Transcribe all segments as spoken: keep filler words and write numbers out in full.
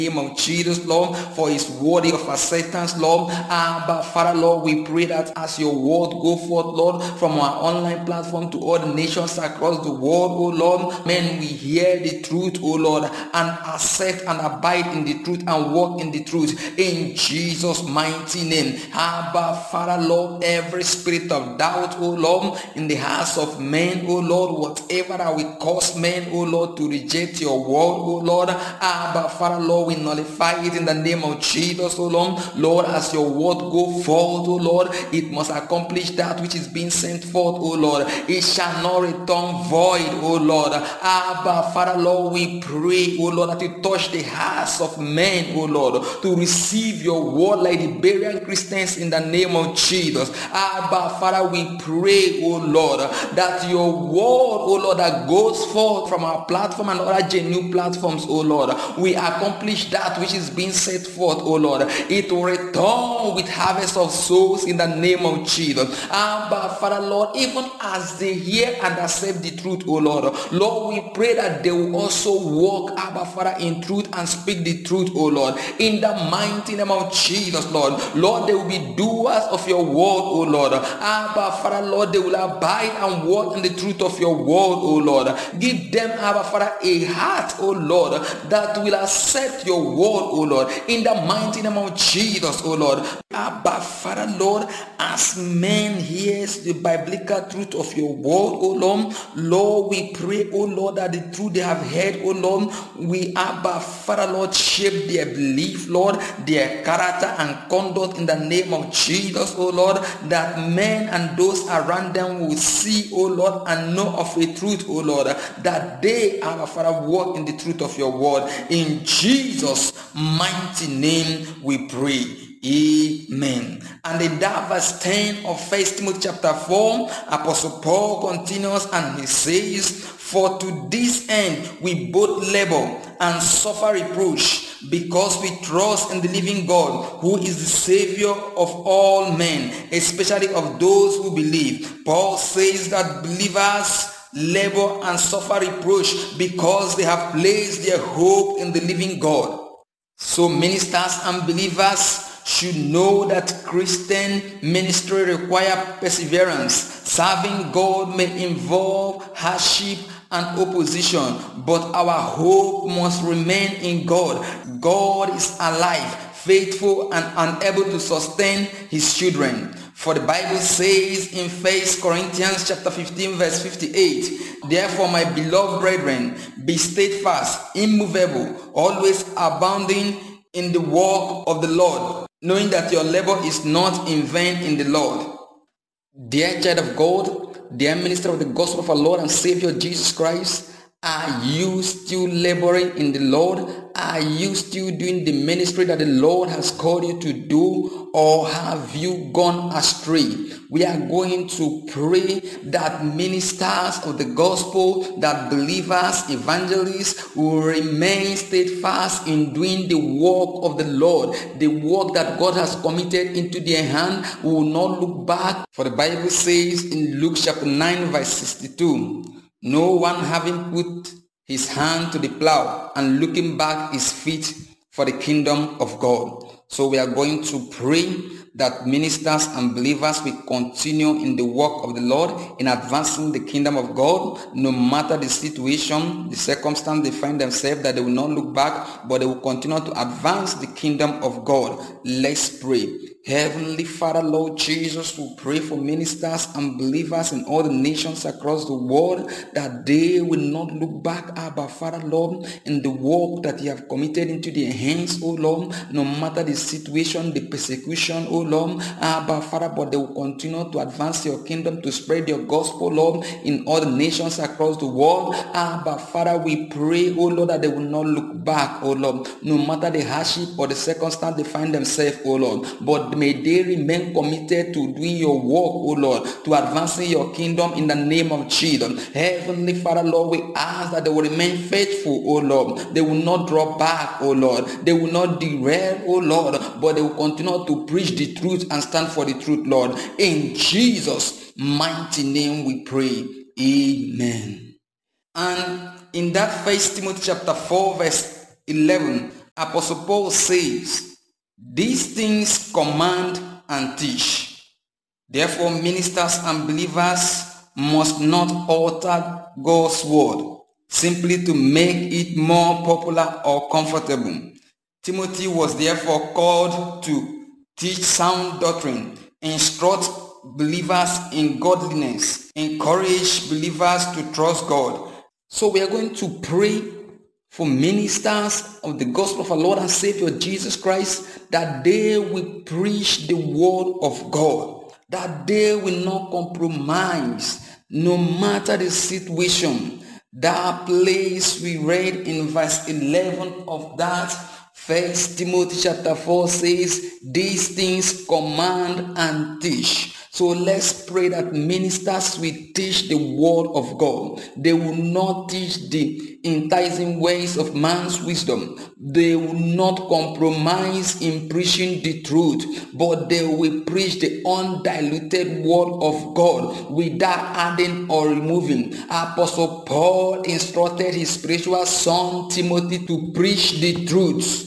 name of Jesus, Lord, for his worthy of acceptance, Lord. Abba, Father, Lord, we pray that as your word go forth, Lord, from our online platform to all the nations across the world, oh Lord, men we hear the truth, oh Lord, and accept and abide in the truth and walk in the truth in Jesus' mighty name. Abba, Father, Lord, every spirit of doubt, oh Lord, in the hearts of men, oh Lord, whatever that will cause men, oh Lord, to reject your word, oh Lord, Abba, Father, Lord, we nullify it in the name of Jesus, oh Lord. Lord, as your word go forth, oh Lord, it must accomplish that which is being sent forth, oh Lord. It shall not return void, oh Lord. Abba, Father, Lord, we pray, oh Lord, that you touch the hearts of men, oh Lord, to receive your word like the Berean Christians in the name of Jesus. Abba, Father, we pray, oh Lord, that your word, oh Lord, that goes forth from our platform and other genuine platforms, oh Lord, we accomplish that which is being set forth, oh Lord. It will return with harvest of souls in the name of Jesus. Abba, Father, Lord, even as they hear and accept the truth, oh Lord, Lord, we pray that they will also walk, Abba, Father, in truth and speak the truth, oh Lord, in the mighty name of Jesus, Lord. Lord, they will be doers of your word, oh Lord. Abba, Father, Lord, they will abide and walk in the truth of your word, oh Lord. Give them, Abba, Father, a heart, oh Lord, that will accept your word, oh Lord, in the mighty name of Jesus, oh Lord. Abba, Father, Lord, as men hears the biblical truth of your word, oh Lord, Lord, we pray, oh Lord, that the truth they have heard, oh Lord, we, Abba, Father, Lord, shape their belief, Lord, their character and conduct in the name of Jesus, oh Lord, that men and those around them will see, oh Lord, and know of a truth, oh Lord, that they, Abba, Father, walk in the truth of your word. In Jesus' mighty name we pray. Amen. And in that verse ten of First Timothy chapter four, Apostle Paul continues and he says, for to this end we both labor and suffer reproach, because we trust in the living God, who is the Savior of all men, especially of those who believe. Paul says that believers labor and suffer reproach because they have placed their hope in the living God. So ministers and believers should know that Christian ministry requires perseverance. Serving God may involve hardship and opposition, but our hope must remain in God. God is alive, faithful, and unable to sustain his children. For the Bible says in First Corinthians chapter fifteen verse fifty-eight, therefore, my beloved brethren, be steadfast, immovable, always abounding in the work of the Lord, knowing that your labor is not in vain in the Lord. Dear child of God, dear minister of the gospel of our Lord and Savior Jesus Christ, are you still laboring in the Lord? Are you still doing the ministry that the Lord has called you to do, or have you gone astray? We are going to pray that ministers of the gospel, that believers, evangelists will remain steadfast in doing the work of the Lord, the work that God has committed into their hand. We will not look back. For the Bible says in Luke chapter nine verse sixty-two, no one having put his hand to the plow and looking back is fit for the kingdom of God. So we are going to pray that ministers and believers will continue in the work of the Lord, in advancing the kingdom of God, no matter the situation, the circumstance they find themselves, that they will not look back, but they will continue to advance the kingdom of God. Let's pray. Heavenly Father, Lord Jesus, we pray for ministers and believers in all the nations across the world, that they will not look back, Abba Father, Lord, in the work that you have committed into their hands, oh Lord, no matter the situation, the persecution, oh Lord, Abba Father, but they will continue to advance your kingdom, to spread your gospel, Lord, in all the nations across the world. Abba Father, we pray, oh Lord, that they will not look back, oh Lord, no matter the hardship or the circumstance they find themselves, oh Lord, but may they remain committed to doing your work, oh Lord, to advancing your kingdom in the name of Jesus. Heavenly Father, Lord, we ask that they will remain faithful, oh Lord. They will not draw back, oh Lord. They will not derail, oh Lord, but they will continue to preach the truth and stand for the truth, Lord. In Jesus' mighty name we pray. Amen. And in that First Timothy chapter four verse eleven, Apostle Paul says, these things command and teach. Therefore, ministers and believers must not alter God's word simply to make it more popular or comfortable. Timothy was therefore called to teach sound doctrine, instruct believers in godliness, encourage believers to trust God. So we are going to pray for ministers of the gospel of our Lord and Savior Jesus Christ, that they will preach the word of God, that they will not compromise no matter the situation. That place we read in verse eleven of that First Timothy chapter four says, these things command and teach. So let's pray that ministers will teach the word of God. They will not teach the enticing ways of man's wisdom. They will not compromise in preaching the truth, but they will preach the undiluted word of God without adding or removing. Apostle Paul instructed his spiritual son Timothy to preach the truth.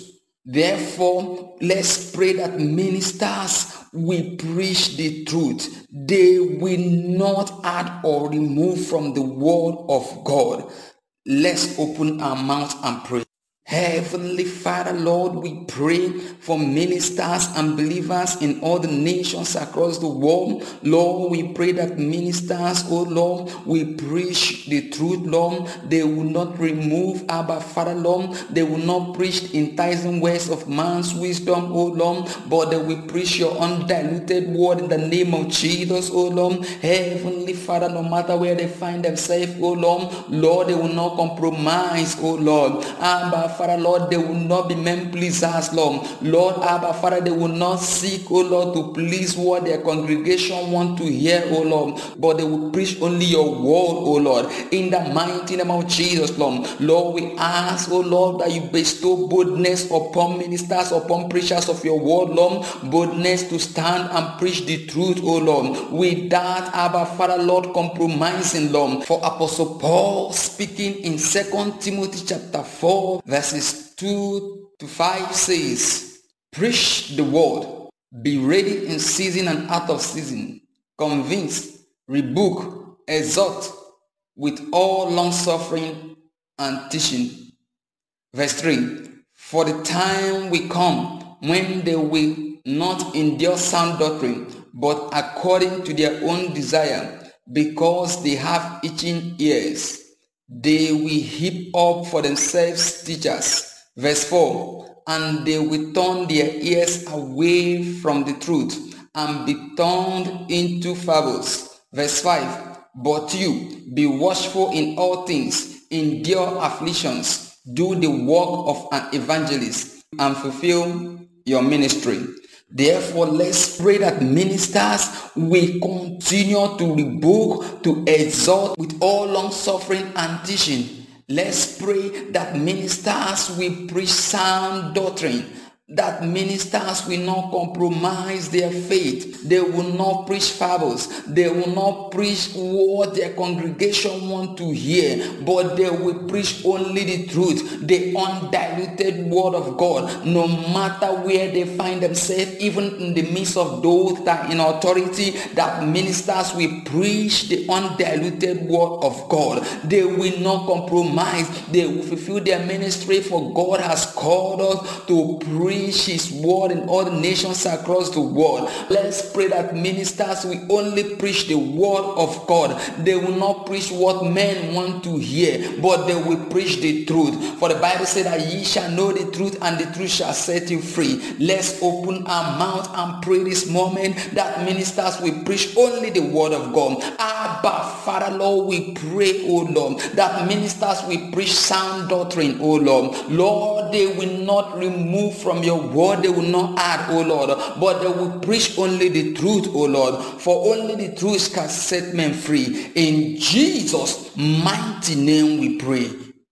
Therefore, let's pray that ministers will preach the truth. They will not add or remove from the word of God. Let's open our mouth and pray. Heavenly Father, Lord, we pray for ministers and believers in all the nations across the world. Lord, we pray that ministers, oh Lord, will preach the truth, Lord. They will not remove, Abba Father, Lord. They will not preach enticing ways of man's wisdom, oh Lord, but they will preach your undiluted word in the name of Jesus, oh Lord. Heavenly Father, no matter where they find themselves, oh Lord, Lord, they will not compromise, oh Lord. Abba Father, Lord, they will not be men pleasers, Lord. Lord, Abba Father, they will not seek, oh Lord, to please what their congregation want to hear, oh Lord, but they will preach only your word, oh Lord, in the mighty name of Jesus, Lord. Lord, we ask, oh Lord, that you bestow boldness upon ministers, upon preachers of your word, Lord, boldness to stand and preach the truth, oh Lord, without, Abba Father, Lord, compromising, Lord. For Apostle Paul speaking in Second Timothy chapter four, verses two to five says, preach the word, be ready in season and out of season, convince, rebuke, exhort with all long suffering and teaching. Verse three, for the time will come when they will not endure sound doctrine, but according to their own desire, because they have itching ears, they will heap up for themselves teachers. Verse four, and they will turn their ears away from the truth and be turned into fables. Verse five, but you, be watchful in all things, endure afflictions, do the work of an evangelist, and fulfill your ministry. Therefore, let's pray that ministers will continue to rebuke, to exhort with all long suffering and teaching. Let's pray that ministers will preach sound doctrine, that ministers will not compromise their faith. They will not preach fables. They will not preach what their congregation want to hear, but they will preach only the truth, the undiluted word of God, no matter where they find themselves, even in the midst of those that are in authority, that ministers will preach the undiluted word of God. They will not compromise. They will fulfill their ministry, for God has called us to preach his word in all the nations across the world. Let's pray that ministers will only preach the word of God. They will not preach what men want to hear, but they will preach the truth. For the Bible said that ye shall know the truth, and the truth shall set you free. Let's open our mouth and pray this moment that ministers will preach only the word of God. Abba Father, Lord, we pray, oh Lord, that ministers will preach sound doctrine, oh Lord. Lord, they will not remove from your word, they will not add, oh Lord, but they will preach only the truth, oh Lord, for only the truth can set men free. In Jesus' mighty name we pray.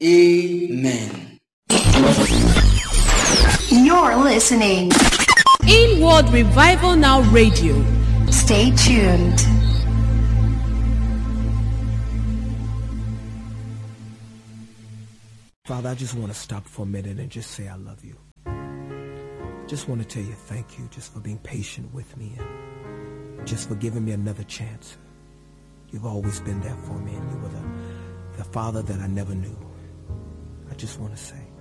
Amen. You're listening Inward Revival Now Radio. Stay tuned. Father, I just want to stop for a minute and just say I love you. just want to tell you thank you just for being patient with me and just for giving me another chance. You've always been there for me, and you were the, the father that I never knew. I just want to say